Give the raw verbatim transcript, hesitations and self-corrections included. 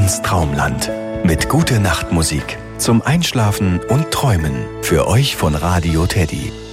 ins Traumland mit Gute-Nacht-Musik zum Einschlafen und Träumen. Für euch von Radio Teddy.